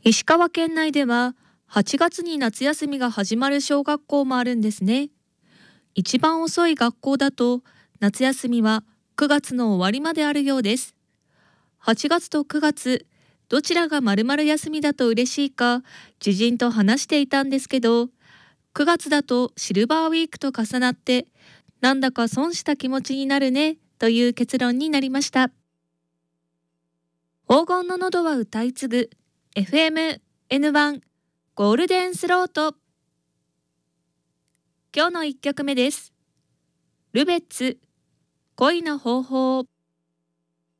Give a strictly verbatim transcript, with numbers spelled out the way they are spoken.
石川県内でははちがつに夏休みが始まる小学校もあるんですね。一番遅い学校だと夏休みはくがつの終わりまであるようです。はちがつとくがつ、どちらがまるまる休みだと嬉しいか知人と話していたんですけど、くがつだとシルバーウィークと重なってなんだか損した気持ちになるねという結論になりました。黄金の喉は歌い継ぐ エフエムエヌワン ゴールデンスロート。今日のいっきょくめです。ルベッツ恋の方法。